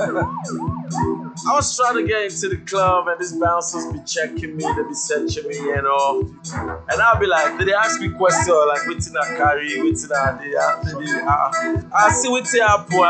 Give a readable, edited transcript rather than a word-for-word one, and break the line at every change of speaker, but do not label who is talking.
I was trying to get into the club and these bouncers be checking me, they be searching me, you know. And I'll be like, they ask me questions like, what's in a carry, what's in a day, I see what's in a